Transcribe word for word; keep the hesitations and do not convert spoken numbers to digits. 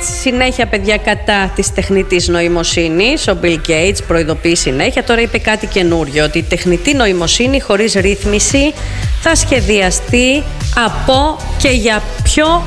συνέχεια, παιδιά, κατά της τεχνητής νοημοσύνης. Ο Bill Gates προειδοποιεί συνέχεια. Τώρα είπε κάτι καινούριο, ότι η τεχνητή νοημοσύνη χωρίς ρύθμιση θα σχεδιαστεί από και για πιο